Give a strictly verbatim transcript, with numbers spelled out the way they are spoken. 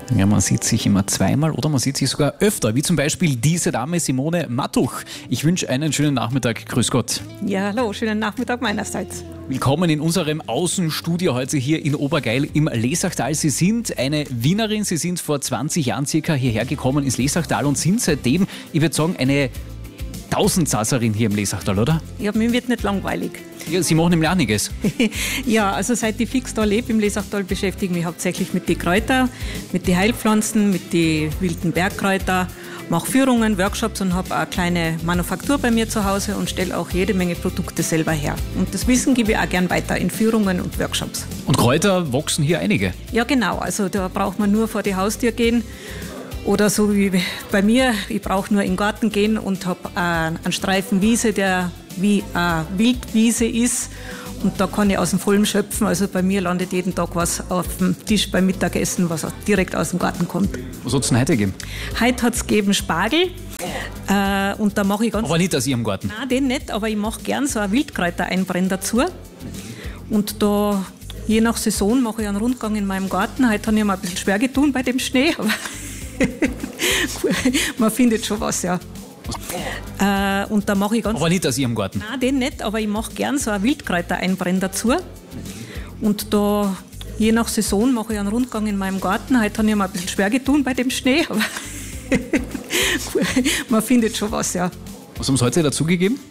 Ja, man sieht sich immer zweimal oder man sieht sich sogar öfter, wie zum Beispiel diese Dame Simone Mattuch. Ich wünsche einen schönen Nachmittag. Grüß Gott. Ja, hallo, schönen Nachmittag meinerseits. Willkommen in unserem Außenstudio heute hier in Obergeil im Lesachtal. Sie sind eine Wienerin, Sie sind vor zwanzig Jahren circa hierher gekommen ins Lesachtal und sind seitdem, ich würde sagen, eine Tausendsasserin hier im Lesachtal, oder? Ja, mir wird nicht langweilig. Ja, Sie machen nämlich einiges. Ja, also seit ich fix da lebe im Lesachtal, beschäftige ich mich hauptsächlich mit den Kräutern, mit den Heilpflanzen, mit den wilden Bergkräutern, mache Führungen, Workshops und habe eine kleine Manufaktur bei mir zu Hause und stelle auch jede Menge Produkte selber her. Und das Wissen gebe ich auch gern weiter in Führungen und Workshops. Und Kräuter wachsen hier einige? Ja, genau. Also da braucht man nur vor die Haustür gehen. Oder so wie bei mir, ich brauche nur in den Garten gehen und habe einen Streifen Wiese, der wie eine Wildwiese ist. Und da kann ich aus dem Vollen schöpfen. Also bei mir landet jeden Tag was auf dem Tisch beim Mittagessen, was direkt aus dem Garten kommt. Was hat es denn heute gegeben? Heute hat es gegeben Spargel. Äh, und da mache ich ganz... Aber nicht aus Ihrem Garten? Nein, den nicht, aber ich mache gern so ein Wildkräutereinbrenn dazu. Und da, je nach Saison, mache ich einen Rundgang in meinem Garten. Heute habe ich mir ein bisschen schwer getan bei dem Schnee, aber man findet schon was, ja. Äh, und da mache ich ganz... Aber nicht aus Ihrem Garten? Nein, den nicht, aber ich mache gern so ein Wildkräutereinbrenn dazu. Und da, je nach Saison, mache ich einen Rundgang in meinem Garten. Heute habe ich mir ein bisschen schwer getan bei dem Schnee, aber man findet schon was, ja. Was haben Sie heute dazugegeben?